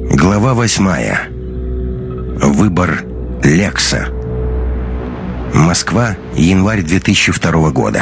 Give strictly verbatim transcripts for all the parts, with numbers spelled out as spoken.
Глава восьмая. Выбор Лекса. Москва, январь две тысячи второго года.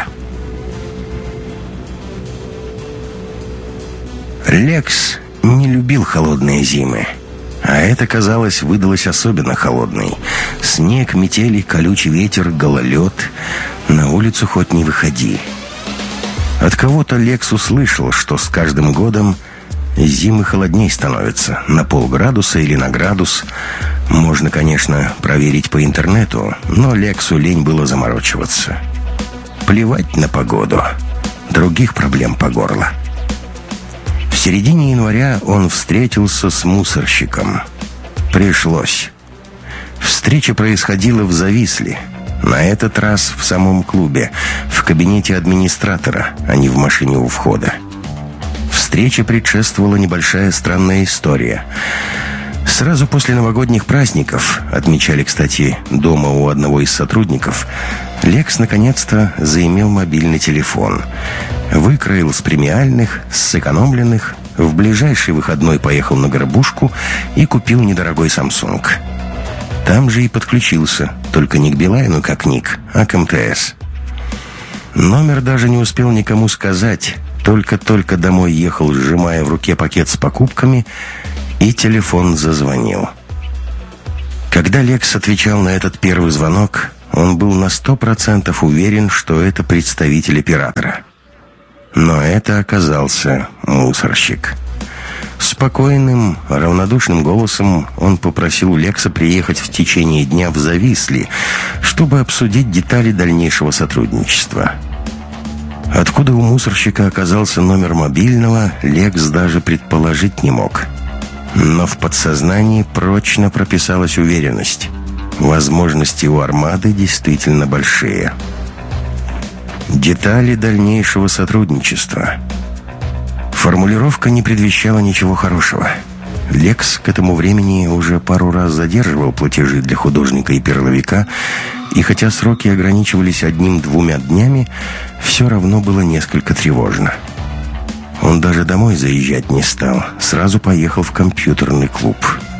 Лекс не любил холодные зимы. А это, казалось, выдалось особенно холодной. Снег, метели, колючий ветер, гололед. На улицу хоть не выходи. От кого-то Лекс услышал, что с каждым годом зимы холодней становятся, на полградуса или на градус. Можно, конечно, проверить по интернету, но Лексу лень было заморочиваться. Плевать на погоду. Других проблем по горло. В середине января он встретился с мусорщиком. Пришлось. Встреча происходила в Зависле. На этот раз в самом клубе, в кабинете администратора, а не в машине у входа. Встрече предшествовала небольшая странная история. Сразу после новогодних праздников, отмечали, кстати, дома у одного из сотрудников, Лекс наконец-то заимел мобильный телефон. Выкроил с премиальных, с сэкономленных, в ближайший выходной поехал на Горбушку и купил недорогой Samsung. Там же и подключился, только не к Билайну, как ник, а к эм тэ эс. Номер даже не успел никому сказать. Только-только домой ехал, сжимая в руке пакет с покупками, и телефон зазвонил. Когда Лекс отвечал на этот первый звонок, он был на сто процентов уверен, что это представитель оператора. Но это оказался мусорщик. Спокойным, равнодушным голосом он попросил Лекса приехать в течение дня в Зависле, чтобы обсудить детали дальнейшего сотрудничества. Откуда у мусорщика оказался номер мобильного, Лекс даже предположить не мог. Но в подсознании прочно прописалась уверенность. Возможности у армады действительно большие. Детали дальнейшего сотрудничества. Формулировка не предвещала ничего хорошего. Лекс к этому времени уже пару раз задерживал платежи для художника и перловика, и хотя сроки ограничивались одним-двумя днями, все равно было несколько тревожно. Он даже домой заезжать не стал, сразу поехал в компьютерный клуб.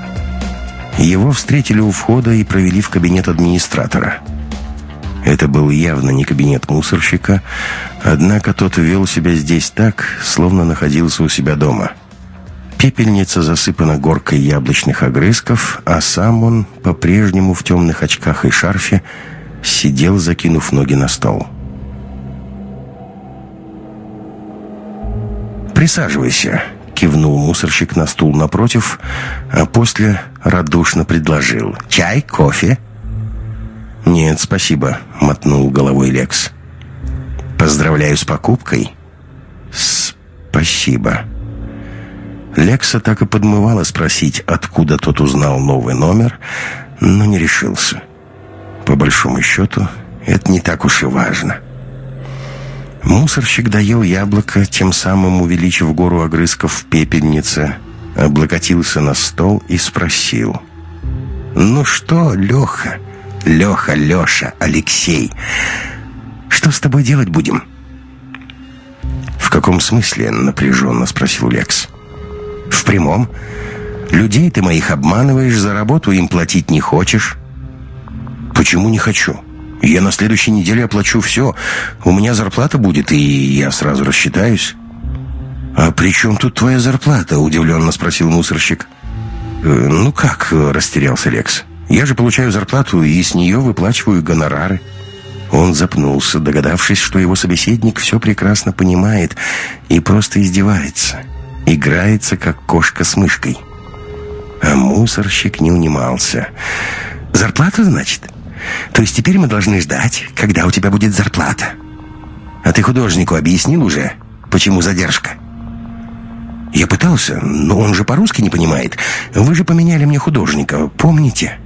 Его встретили у входа и провели в кабинет администратора. Это был явно не кабинет мусорщика, однако тот вел себя здесь так, словно находился у себя дома. Пепельница засыпана горкой яблочных огрызков, а сам он, по-прежнему в темных очках и шарфе, сидел, закинув ноги на стол. «Присаживайся», — кивнул мусорщик на стул напротив, а после радушно предложил: «Чай, кофе?» «Нет, спасибо», — мотнул головой Лекс. «Поздравляю с покупкой». «Спасибо». Лекса так и подмывало спросить, откуда тот узнал новый номер, но не решился. По большому счету, это не так уж и важно. Мусорщик доел яблоко, тем самым увеличив гору огрызков в пепельнице, облокотился на стол и спросил: «Ну что, Леха, Леха, Леша, Алексей, что с тобой делать будем?» «В каком смысле?» — напряженно спросил Лекс. «В прямом. Людей ты моих обманываешь, за работу им платить не хочешь». «Почему не хочу? Я на следующей неделе оплачу все. У меня зарплата будет, и я сразу рассчитаюсь». «А при чем тут твоя зарплата?» — удивленно спросил мусорщик. «Э, «Ну как?» — растерялся Лекс. «Я же получаю зарплату, и с нее выплачиваю гонорары». Он запнулся, догадавшись, что его собеседник все прекрасно понимает и просто издевается. Играется, как кошка с мышкой. А мусорщик не унимался. «Зарплата, значит? То есть теперь мы должны ждать, когда у тебя будет зарплата? А ты художнику объяснил уже, почему задержка?» «Я пытался, но он же по-русски не понимает. Вы же поменяли мне художника, помните?»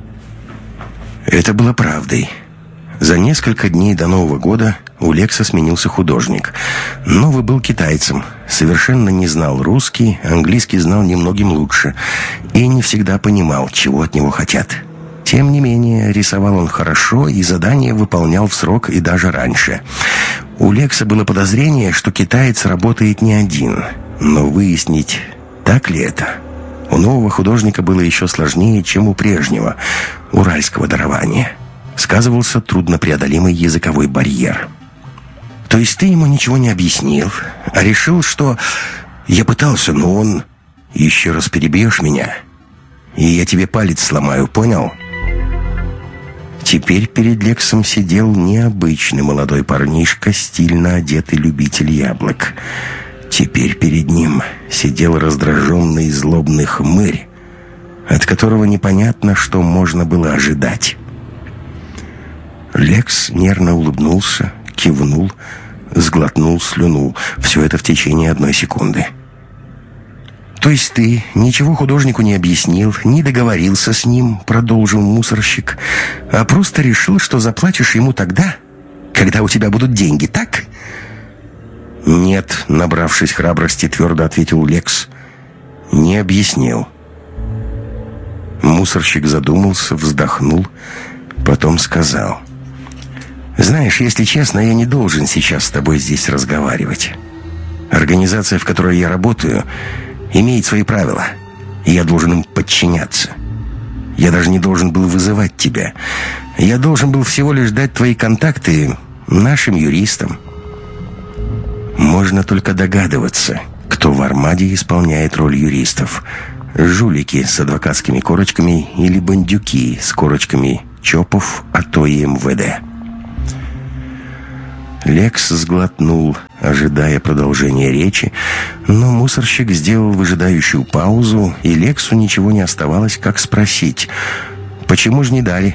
Это было правдой. За несколько дней до Нового года у Лекса сменился художник. Новый был китайцем, совершенно не знал русский, английский знал немногим лучше и не всегда понимал, чего от него хотят. Тем не менее, рисовал он хорошо и задания выполнял в срок и даже раньше. У Лекса было подозрение, что китаец работает не один, но выяснить, так ли это, У нового художника было еще сложнее, чем у прежнего, уральского дарования. Сказывался труднопреодолимый языковой барьер. То есть ты ему ничего не объяснил, а решил, что... Я пытался, но он... Еще раз перебьешь меня, и я тебе палец сломаю, понял? Теперь перед Лексом сидел необычный молодой парнишка, стильно одетый любитель яблок. Теперь перед ним сидел раздраженный и злобный хмырь, от которого непонятно, что можно было ожидать. Лекс нервно улыбнулся, кивнул, сглотнул слюну. Все это в течение одной секунды. «То есть ты ничего художнику не объяснил, не договорился с ним, — продолжил мусорщик, — а просто решил, что заплатишь ему тогда, когда у тебя будут деньги, так?» «Нет», — набравшись храбрости, твердо ответил Лекс. «Не объяснил». Мусорщик задумался, вздохнул, потом сказал: «Знаешь, если честно, я не должен сейчас с тобой здесь разговаривать. Организация, в которой я работаю, имеет свои правила, и я должен им подчиняться. Я даже не должен был вызывать тебя. Я должен был всего лишь дать твои контакты нашим юристам. Можно только догадываться, кто в Армаде исполняет роль юристов. Жулики с адвокатскими корочками или бандюки с корочками ЧОПов, а то и эм вэ дэ». Лекс сглотнул, ожидая продолжения речи, но мусорщик сделал выжидающую паузу, и Лексу ничего не оставалось, как спросить: «Почему же не дали?»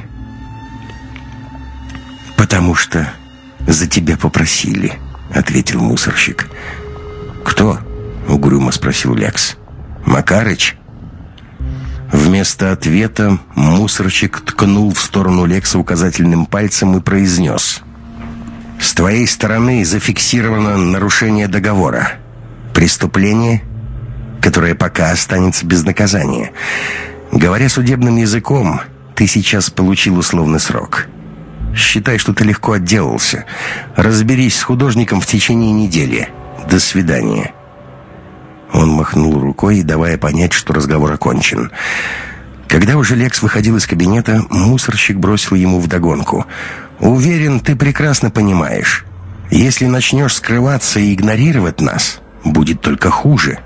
«Потому что за тебя попросили», — ответил мусорщик. «Кто?» — угрюмо спросил Лекс. «Макарыч?» Вместо ответа мусорщик ткнул в сторону Лекса указательным пальцем и произнес: «С твоей стороны зафиксировано нарушение договора. Преступление, которое пока останется без наказания. Говоря судебным языком, ты сейчас получил условный срок. Считай, что ты легко отделался. Разберись с художником в течение недели. До свидания». Он махнул рукой, давая понять, что разговор окончен. Когда уже Лекс выходил из кабинета, мусорщик бросил ему вдогонку: «Уверен, ты прекрасно понимаешь, если начнешь скрываться и игнорировать нас, будет только хуже».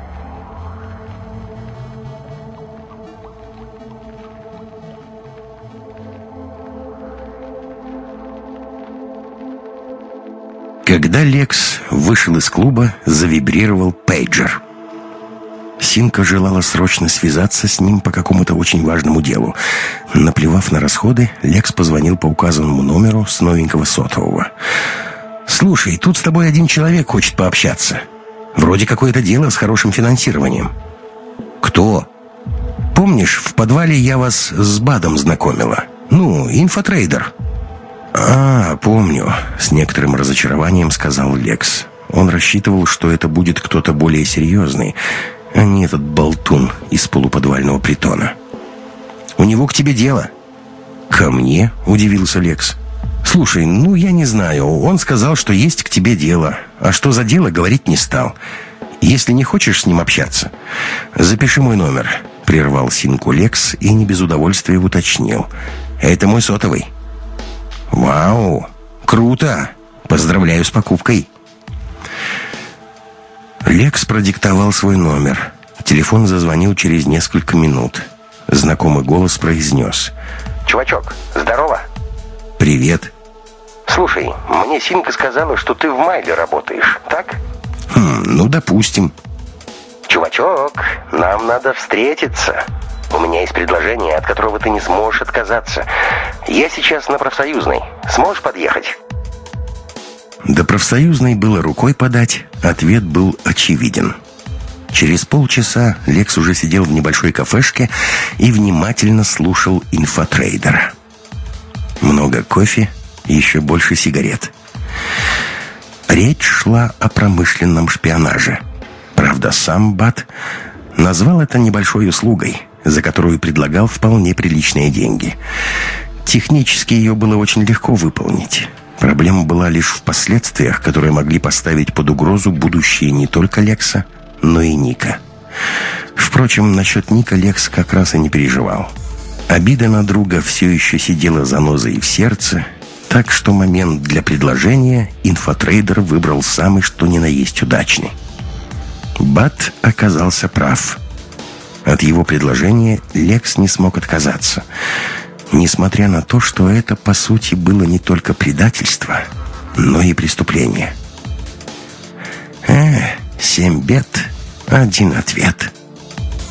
Когда Лекс вышел из клуба, завибрировал пейджер. Синка желала срочно связаться с ним по какому-то очень важному делу. Наплевав на расходы, Лекс позвонил по указанному номеру с новенького сотового. «Слушай, тут с тобой один человек хочет пообщаться. Вроде какое-то дело с хорошим финансированием». «Кто?» «Помнишь, в подвале я вас с Бадом знакомила? Ну, инфотрейдер». «А, помню», — с некоторым разочарованием сказал Лекс. Он рассчитывал, что это будет кто-то более серьезный, а не этот болтун из полуподвального притона. «У него к тебе дело». «Ко мне?» — удивился Лекс. «Слушай, ну я не знаю. Он сказал, что есть к тебе дело. А что за дело, говорить не стал. Если не хочешь с ним общаться, запиши мой номер», — прервал Синку Лекс и не без удовольствия уточнил: «Это мой сотовый». «Вау! Круто! Поздравляю с покупкой!» Лекс продиктовал свой номер. Телефон зазвонил через несколько минут. Знакомый голос произнес: «Чувачок, здорово!» «Привет!» «Слушай, мне Синка сказала, что ты в Майле работаешь, так?» «Хм, ну, допустим». «Чувачок, нам надо встретиться. У меня есть предложение, от которого ты не сможешь отказаться. Я сейчас на профсоюзной. Сможешь подъехать?» До профсоюзной было рукой подать. Ответ был очевиден. Через полчаса Лекс уже сидел в небольшой кафешке и внимательно слушал инфотрейдера. Много кофе, еще больше сигарет. Речь шла о промышленном шпионаже. Правда, сам Бад назвал это небольшой услугой, за которую предлагал вполне приличные деньги. Технически ее было очень легко выполнить. Проблема была лишь в последствиях, которые могли поставить под угрозу будущее не только Лекса, но и Ника. Впрочем, насчет Ника Лекс как раз и не переживал. Обида на друга все еще сидела занозой в сердце, так что момент для предложения инфотрейдер выбрал самый что ни на есть удачный. Бат оказался прав. От его предложения Лекс не смог отказаться, несмотря на то, что это, по сути, было не только предательство, но и преступление. Э, семь бед, один ответ.